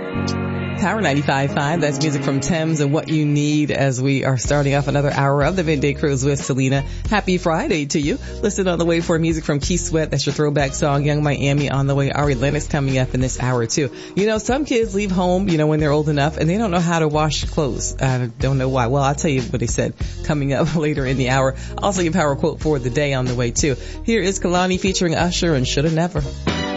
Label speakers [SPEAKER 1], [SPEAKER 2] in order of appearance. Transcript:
[SPEAKER 1] Power 95.5, that's music from Thames and What You Need as we are starting off another hour of the Midday Cruise with Selena. Happy Friday to you. Listen on the way for music from Keith Sweat, that's your throwback song, Young Miami on the way. Ari Lennox coming up in this hour too. You know, some kids leave home, when they're old enough and they don't know how to wash clothes. I don't know why. Well, I'll tell you what they said coming up later in the hour. Also your power quote for the day on the way too. Here is Kalani featuring Usher and Shoulda Never.